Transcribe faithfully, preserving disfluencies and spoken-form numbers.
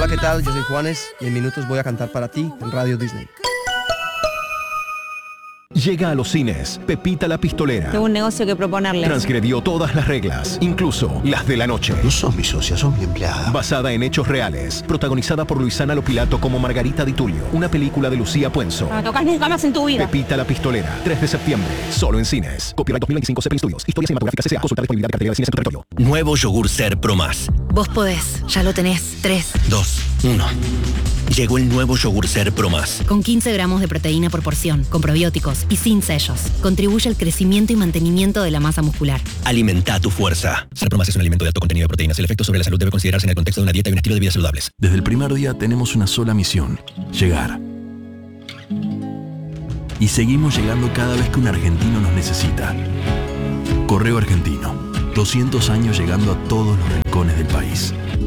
Hola, ¿qué tal? Yo soy Juanes y en minutos voy a cantar para ti en Radio Disney. Llega a los cines Pepita la Pistolera. Tengo un negocio que proponerles. Transgredió todas las reglas, incluso las de la noche. No son mi socia, son mi empleada. Basada en hechos reales. Protagonizada por Luisana Lopilato como Margarita Di Tullio. Una película de Lucía Puenzo. No me tocas nunca más en tu vida. Pepita la Pistolera. tres de septiembre. Solo en cines. Copyright dos mil veinticinco Zeppelin Studios. Historia cinematográfica C S A. Consultar disponibilidad de cartelera de cines en tu territorio. Nuevo yogur Ser Pro Más. Vos podés, ya lo tenés. tres, dos, uno. Llegó el nuevo yogur Ser Pro Más. Con quince gramos de proteína por porción, con probióticos y sin sellos. Contribuye al crecimiento y mantenimiento de la masa muscular. Alimenta tu fuerza. Ser Pro Más es un alimento de alto contenido de proteínas. El efecto sobre la salud debe considerarse en el contexto de una dieta y un estilo de vida saludables. Desde el primer día tenemos una sola misión: llegar. Y seguimos llegando cada vez que un argentino nos necesita. Correo Argentino. doscientos años llegando a todos los rincones del país.